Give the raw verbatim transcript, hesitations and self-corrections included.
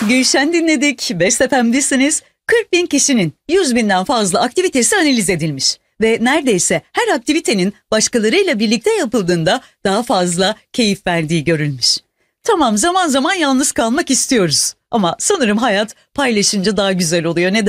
Gülşen dinledik. Best F M'desiniz. kırk bin kişinin yüz binden fazla aktivitesi analiz edilmiş. Ve neredeyse her aktivitenin başkalarıyla birlikte yapıldığında daha fazla keyif verdiği görülmüş. Tamam, zaman zaman yalnız kalmak istiyoruz. Ama sanırım hayat paylaşınca daha güzel oluyor. Ne